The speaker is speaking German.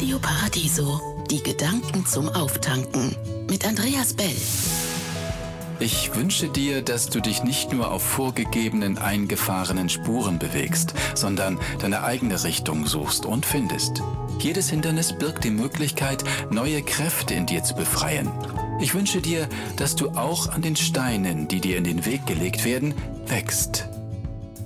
Radio Paradiso. Die Gedanken zum Auftanken. Mit Andreas Bell. Ich wünsche dir, dass du dich nicht nur auf vorgegebenen, eingefahrenen Spuren bewegst, sondern deine eigene Richtung suchst und findest. Jedes Hindernis birgt die Möglichkeit, neue Kräfte in dir zu befreien. Ich wünsche dir, dass du auch an den Steinen, die dir in den Weg gelegt werden, wächst.